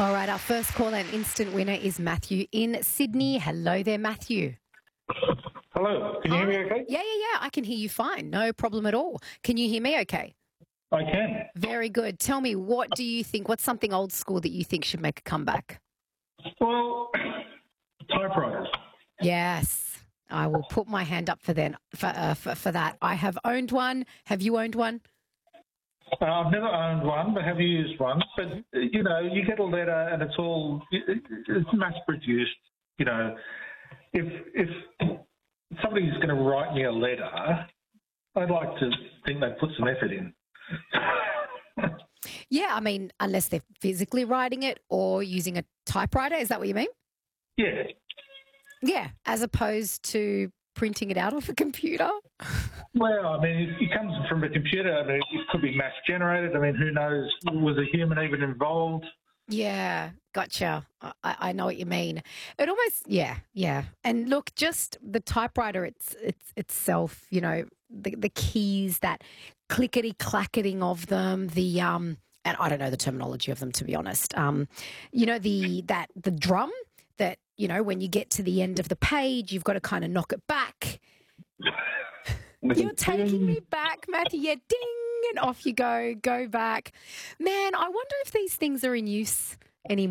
All right, our first caller and instant winner is Matthew in Sydney. Hello there, Matthew. Hello, can you hear me okay? Yeah. I can hear you fine. No problem at all. Can you hear me okay? I can. Very good. Tell me, what do you think? What's something old school that you think should make a comeback? Well, typewriters. Yes, I will put my hand up for that. I have owned one. Have you owned one? I've never owned one, but have used one. But, you get a letter and it's mass-produced. If somebody's going to write me a letter, I'd like to think they put some effort in. Yeah, I mean, unless they're physically writing it or using a typewriter. Is that what you mean? Yeah. Yeah, as opposed to printing it out off a computer. Well, I mean, it comes from a computer. I mean, it could be mass-generated. I mean, who knows? Was a human even involved? Yeah, gotcha. I know what you mean. It almost, yeah. And look, just the typewriter itself, the keys, that clickety clacketing of them, and I don't know the terminology of them, to be honest. The drum that, when you get to the end of the page, you've got to kind of knock it back. You're taking me back, Matthew. Yeah, ding, and off you go back. Man, I wonder if these things are in use anymore.